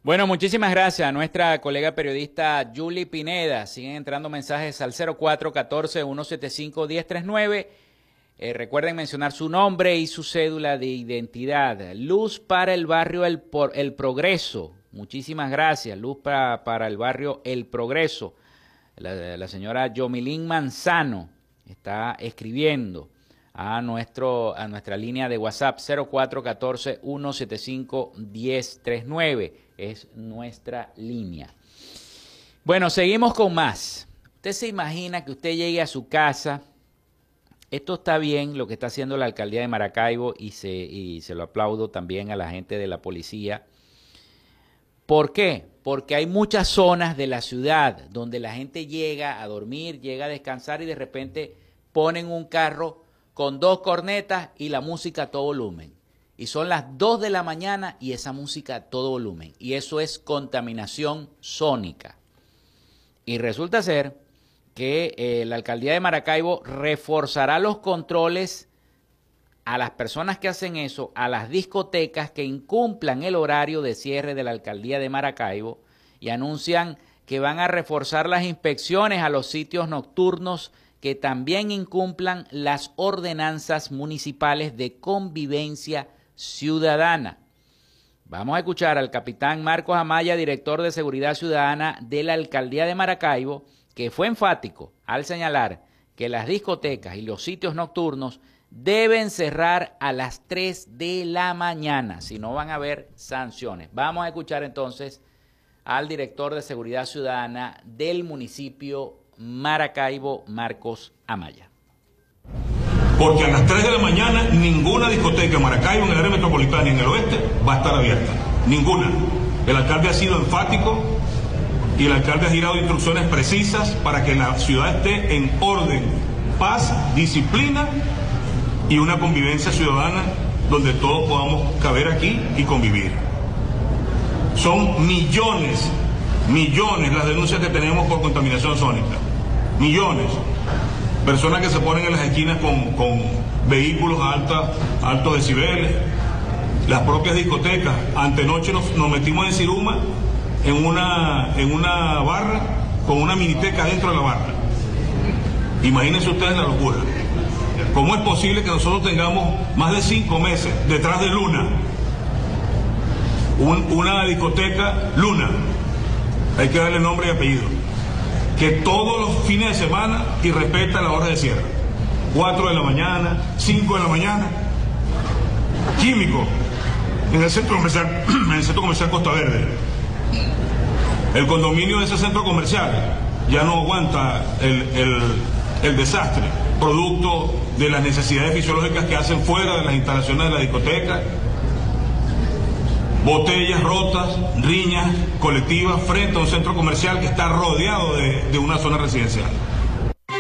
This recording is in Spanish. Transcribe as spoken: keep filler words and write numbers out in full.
Bueno, muchísimas gracias a nuestra colega periodista Julie Pineda. Siguen entrando mensajes al cero cuatro uno cuatro, uno siete cinco, uno cero tres nueve. Eh, recuerden mencionar su nombre y su cédula de identidad. Luz para el barrio El, Por, el Progreso. Muchísimas gracias. Luz para, para el barrio El Progreso. La, la señora Yomilín Manzano está escribiendo a, nuestro, a nuestra línea de WhatsApp cero cuatro uno cuatro, uno siete cinco, uno cero tres nueve. Es nuestra línea. Bueno, seguimos con más. Usted se imagina que usted llegue a su casa. Esto está bien lo que está haciendo la alcaldía de Maracaibo y se, y se lo aplaudo también a la gente de la policía. ¿Por qué? Porque hay muchas zonas de la ciudad donde la gente llega a dormir, llega a descansar y de repente ponen un carro con dos cornetas y la música a todo volumen. Y son las dos de la mañana y esa música a todo volumen. Y eso es contaminación sónica. Y resulta ser que eh, la alcaldía de Maracaibo reforzará los controles a las personas que hacen eso, a las discotecas que incumplan el horario de cierre de la alcaldía de Maracaibo, y anuncian que van a reforzar las inspecciones a los sitios nocturnos que también incumplan las ordenanzas municipales de convivencia ciudadana. Vamos a escuchar al capitán Marcos Amaya, director de Seguridad Ciudadana de la alcaldía de Maracaibo, que fue enfático al señalar que las discotecas y los sitios nocturnos deben cerrar a las tres de la mañana, si no van a haber sanciones. Vamos a escuchar entonces al director de Seguridad Ciudadana del municipio Maracaibo, Marcos Amaya. Porque a las tres de la mañana ninguna discoteca en Maracaibo, en el área metropolitana y en el oeste va a estar abierta. Ninguna. El alcalde ha sido enfático y el alcalde ha girado instrucciones precisas para que la ciudad esté en orden, paz, disciplina y una convivencia ciudadana donde todos podamos caber aquí y convivir. Son millones, millones las denuncias que tenemos por contaminación sónica. Millones. Personas que se ponen en las esquinas con, con vehículos a alta, altos decibeles. Las propias discotecas. Antenoche nos, nos metimos en Siruma en una, en una barra con una miniteca dentro de la barra. Imagínense ustedes la locura. ¿Cómo es posible que nosotros tengamos más de cinco meses detrás de Luna? Un, una discoteca Luna. Hay que darle nombre y apellido. Que todos los fines de semana y respeta la hora de cierre. cuatro de la mañana, cinco de la mañana. Químico, en el centro comercial, en el centro comercial Costa Verde. El condominio de ese centro comercial ya no aguanta el, el, el desastre, producto de las necesidades fisiológicas que hacen fuera de las instalaciones de la discoteca. Botellas rotas, riñas colectivas frente a un centro comercial que está rodeado de, de una zona residencial.